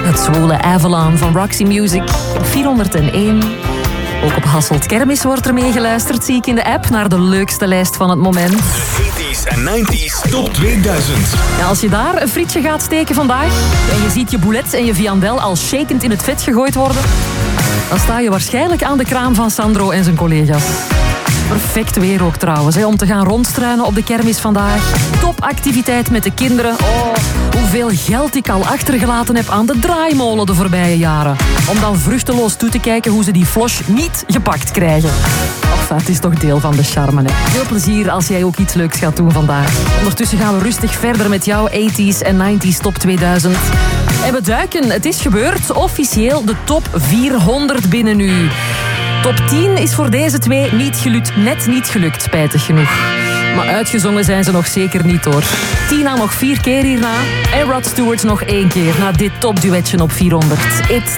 Het zwoele Avalon van Roxy Music op 401. Ook op Hasselt Kermis wordt er meegeluisterd, zie ik in de app, naar de leukste lijst van het moment. De 80s en 90s Top 2000. Ja, als je daar een frietje gaat steken vandaag en je ziet je boulet en je viandel al shakend in het vet gegooid worden, dan sta je waarschijnlijk aan de kraam van Sandro en zijn collega's. Perfect weer ook trouwens, om te gaan rondstruinen op de kermis vandaag. Topactiviteit met de kinderen. Oh, hoeveel geld ik al achtergelaten heb aan de draaimolen de voorbije jaren. Om dan vruchteloos toe te kijken hoe ze die flosh niet gepakt krijgen. Enfin, het is toch deel van de charme, hè. Veel plezier als jij ook iets leuks gaat doen vandaag. Ondertussen gaan we rustig verder met jouw 80s en 90s Top 2000. En we duiken, het is gebeurd, officieel de top 400 binnen nu. Top 10 is voor deze twee net niet gelukt, spijtig genoeg. Maar uitgezongen zijn ze nog zeker niet, hoor. Tina nog 4 keer hierna en Rod Stewart nog 1 keer na dit topduetje op 400. It